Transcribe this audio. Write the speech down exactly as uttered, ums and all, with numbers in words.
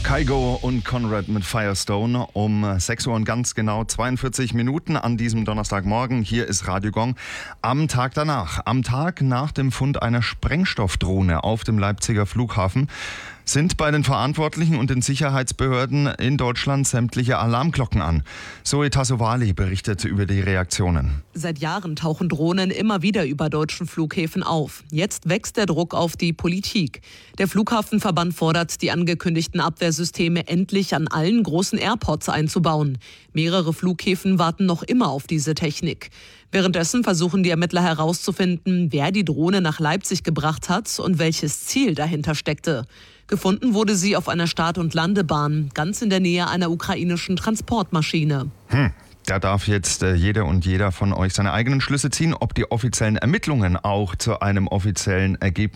Kygo und Conrad mit Firestone um sechs Uhr und ganz genau zweiundvierzig Minuten an diesem Donnerstagmorgen. Hier ist Radio Gong. Am Tag danach, am Tag nach dem Fund einer Sprengstoffdrohne auf dem Leipziger Flughafen, sind bei den Verantwortlichen und den Sicherheitsbehörden in Deutschland sämtliche Alarmglocken an. Zoe Tassovali berichtet über die Reaktionen. Seit Jahren tauchen Drohnen immer wieder über deutschen Flughäfen auf. Jetzt wächst der Druck auf die Politik. Der Flughafenverband fordert, die angekündigten Abwehrsysteme endlich an allen großen Airports einzubauen. Mehrere Flughäfen warten noch immer auf diese Technik. Währenddessen versuchen die Ermittler herauszufinden, wer die Drohne nach Leipzig gebracht hat und welches Ziel dahinter steckte. Gefunden wurde sie auf einer Start- und Landebahn, ganz in der Nähe einer ukrainischen Transportmaschine. Hm. Da darf jetzt äh, jede und jeder von euch seine eigenen Schlüsse ziehen, ob die offiziellen Ermittlungen auch zu einem offiziellen Ergebnis